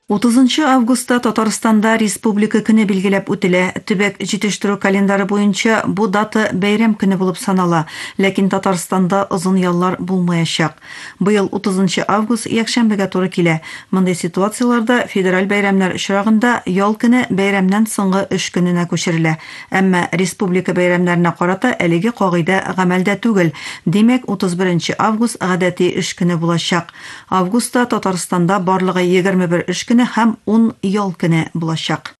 30 августта Татарстанда Республика көне билгеләп үтелә. Төбәк җитештерү календары буенча бу дата бәйрәм көне булып санала, ләкин Татарстанда озын яллар булмаячак. Быел 30 август якшәмбегә туры килә. Мондый ситуацияләрдә федераль бәйрәмнәр очрагында ял көне бәйрәмнән соңгы эш көненә күчерелә. Әмма республика бәйрәмнәренә карата әлеге кагыйдә гамәлдә түгел. Димәк, 31 август гадәти эш көне булачак. Августта Татарстанда барлыгы 21 эш көне һәм 10 ял көне булачак.